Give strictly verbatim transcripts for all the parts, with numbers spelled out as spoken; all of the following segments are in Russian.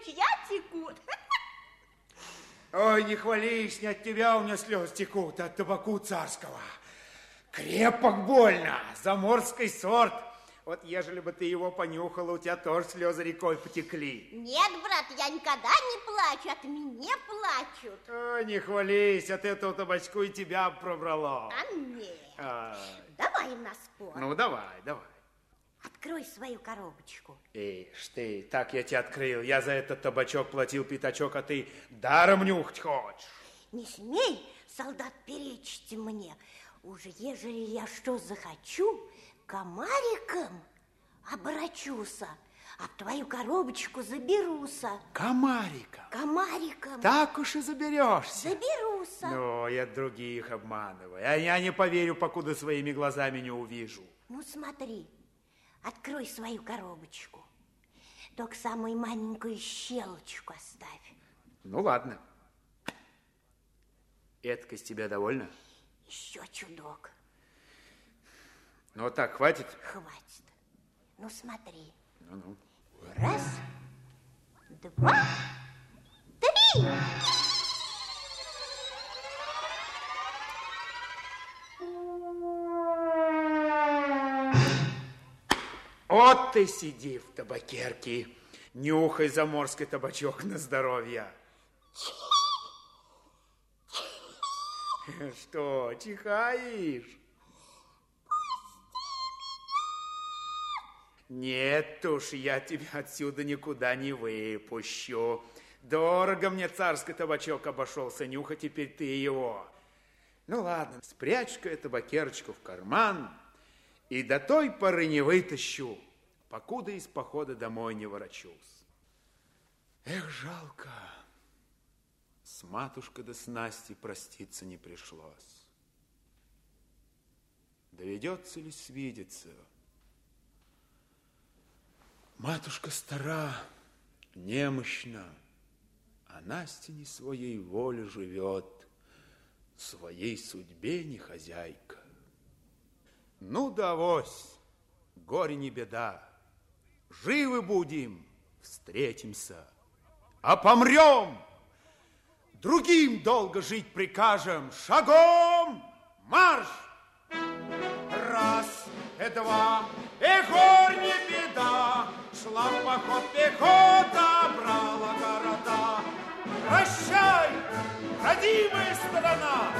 ручья текут. Ой, не хвались, не от тебя у меня слезы текут, а от табаку царского. Крепок больно, заморский сорт. Вот ежели бы ты его понюхала, у тебя тоже слезы рекой потекли. Нет, брат, я никогда не плачу, от меня плачут. Ой, не хвались, от этого табачку и тебя пробрало. А нет. А... Давай на спор. Ну, давай, давай. Открой свою коробочку. Ишь ты, так я тебя открыл. Я за этот табачок платил пятачок, а ты даром нюхать хочешь. Не смей, солдат, перечить мне. Уже ежели я что захочу, комариком обрачуся, а в твою коробочку заберуся. Комариком? Комариком. Так уж и заберешься. Заберуся. Ну, я других обманываю. А я не поверю, покуда своими глазами не увижу. Ну, смотри, открой свою коробочку. Только самую маленькую щелочку оставь. Ну, ладно. Эдка с тебя довольна? Еще чудок. Ну, вот так, хватит? Хватит. Ну, смотри. Ну-ну. Раз, два, три. Вот ты сиди в табакерке, нюхай заморский табачок на здоровье. Что, чихаешь? Нет уж, я тебя отсюда никуда не выпущу. Дорого мне царский табачок обошелся, нюхай теперь ты его. Ну ладно, спрячь-ка я табакерочку в карман и до той поры не вытащу, покуда из похода домой не ворочусь. Эх, жалко. С матушкой да с Настей проститься не пришлось. Доведется ли свидеться? Матушка стара, немощна, а Настя не своей воле живет, своей судьбе не хозяйка. Ну да авось, горе не беда, живы будем, встретимся, а помрем, другим долго жить прикажем. Шагом марш! Раз, и два, и горь не беда, шла в поход пехота, брала города. Прощай, родимая страна!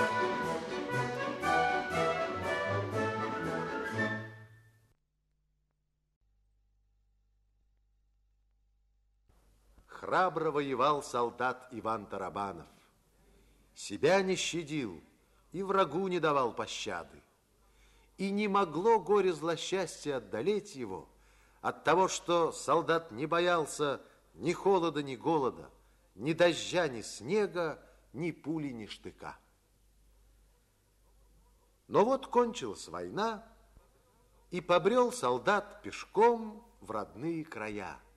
Храбро воевал солдат Иван Тарабанов. Себя не щадил и врагу не давал пощады. И не могло горе злосчастья одолеть его от того, что солдат не боялся ни холода, ни голода, ни дождя, ни снега, ни пули, ни штыка. Но вот кончилась война, и побрел солдат пешком в родные края.